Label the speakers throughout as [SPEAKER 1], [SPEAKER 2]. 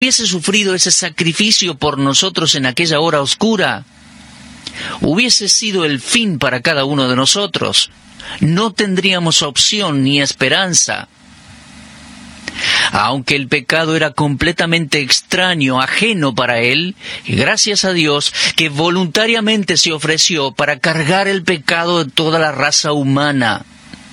[SPEAKER 1] hubiese sufrido ese sacrificio por nosotros en aquella hora oscura, hubiese sido el fin para cada uno de nosotros. No tendríamos opción ni esperanza. Aunque el pecado era completamente extraño, ajeno para él, gracias a Dios que voluntariamente se ofreció para cargar el pecado de toda la raza humana.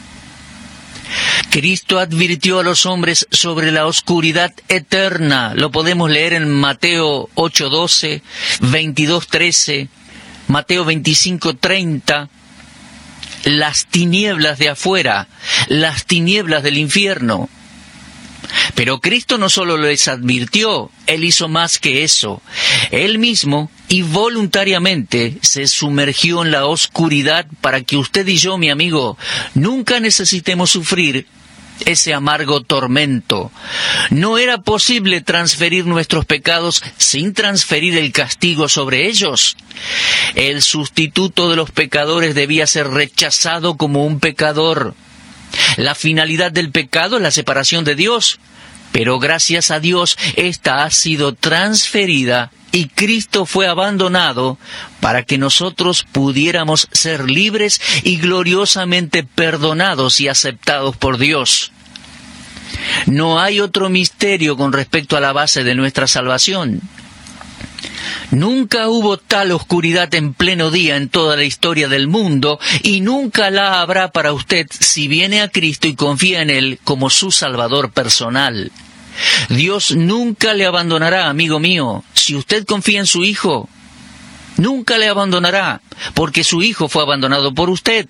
[SPEAKER 1] Cristo advirtió a los hombres sobre la oscuridad eterna. Lo podemos leer en Mateo 8:12, 22:13, Mateo 25:30. Las tinieblas de afuera, las tinieblas del infierno. Pero Cristo no solo les advirtió, Él hizo más que eso. Él mismo y voluntariamente se sumergió en la oscuridad para que usted y yo, mi amigo, nunca necesitemos sufrir ese amargo tormento. No era posible transferir nuestros pecados sin transferir el castigo sobre ellos. El sustituto de los pecadores debía ser rechazado como un pecador. La finalidad del pecado es la separación de Dios, pero gracias a Dios esta ha sido transferida y Cristo fue abandonado para que nosotros pudiéramos ser libres y gloriosamente perdonados y aceptados por Dios. No hay otro misterio con respecto a la base de nuestra salvación. Nunca hubo tal oscuridad en pleno día en toda la historia del mundo, y nunca la habrá para usted si viene a Cristo y confía en Él como su Salvador personal. Dios nunca le abandonará, amigo mío. Si usted confía en su Hijo, nunca le abandonará, porque su Hijo fue abandonado por usted.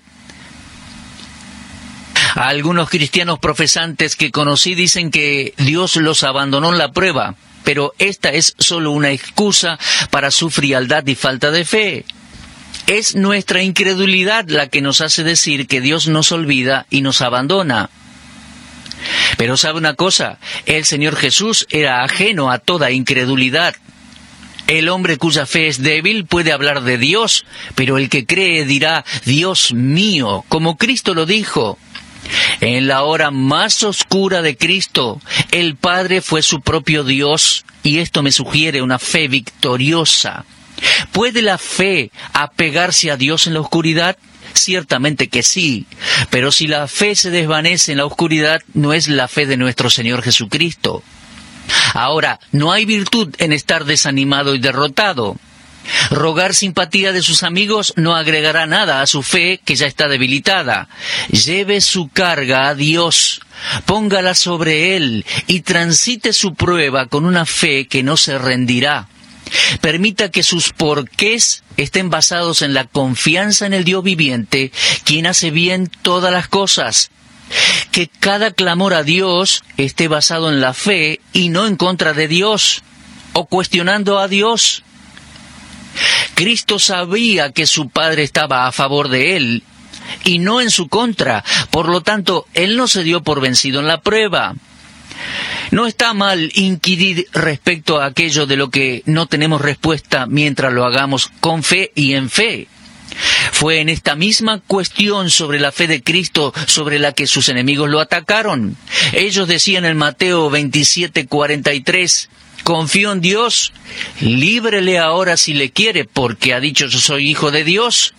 [SPEAKER 1] Algunos cristianos profesantes que conocí dicen que Dios los abandonó en la prueba, pero esta es solo una excusa para su frialdad y falta de fe. Es nuestra incredulidad la que nos hace decir que Dios nos olvida y nos abandona. Pero ¿sabe una cosa? El Señor Jesús era ajeno a toda incredulidad. El hombre cuya fe es débil puede hablar de Dios, pero el que cree dirá, Dios mío, como Cristo lo dijo. En la hora más oscura de Cristo, el Padre fue su propio Dios, y esto me sugiere una fe victoriosa. ¿Puede la fe apegarse a Dios en la oscuridad? Ciertamente que sí, pero si la fe se desvanece en la oscuridad, no es la fe de nuestro Señor Jesucristo. Ahora, no hay virtud en estar desanimado y derrotado. Rogar simpatía de sus amigos no agregará nada a su fe que ya está debilitada. Lleve su carga a Dios, póngala sobre Él y transite su prueba con una fe que no se rendirá. Permita que sus porqués estén basados en la confianza en el Dios viviente, quien hace bien todas las cosas. Que cada clamor a Dios esté basado en la fe y no en contra de Dios o cuestionando a Dios. Cristo sabía que su Padre estaba a favor de Él y no en su contra. Por lo tanto, Él no se dio por vencido en la prueba. No está mal inquirir respecto a aquello de lo que no tenemos respuesta mientras lo hagamos con fe y en fe. Fue en esta misma cuestión sobre la fe de Cristo sobre la que sus enemigos lo atacaron. Ellos decían en Mateo 27:43, confío en Dios, líbrele ahora si le quiere, porque ha dicho yo soy hijo de Dios.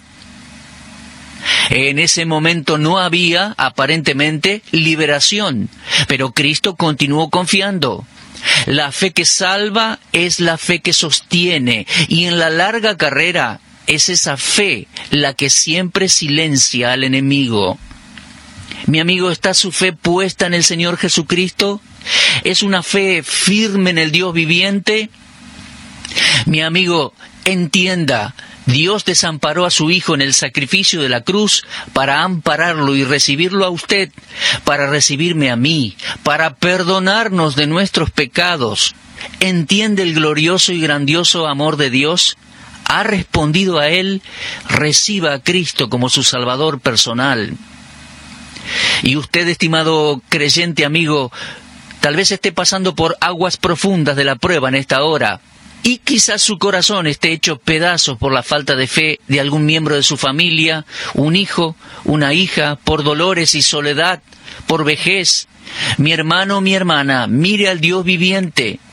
[SPEAKER 1] En ese momento no había, aparentemente, liberación, pero Cristo continuó confiando. La fe que salva es la fe que sostiene, y en la larga carrera es esa fe la que siempre silencia al enemigo. Mi amigo, ¿está su fe puesta en el Señor Jesucristo? ¿Es una fe firme en el Dios viviente? Mi amigo, entienda, Dios desamparó a su Hijo en el sacrificio de la cruz para ampararlo y recibirlo a usted, para recibirme a mí, para perdonarnos de nuestros pecados. ¿Entiende el glorioso y grandioso amor de Dios? ¿Ha respondido a Él? Reciba a Cristo como su Salvador personal. Y usted, estimado creyente amigo, tal vez esté pasando por aguas profundas de la prueba en esta hora. Y quizás su corazón esté hecho pedazos por la falta de fe de algún miembro de su familia, un hijo, una hija, por dolores y soledad, por vejez. Mi hermano, mi hermana, mire al Dios viviente.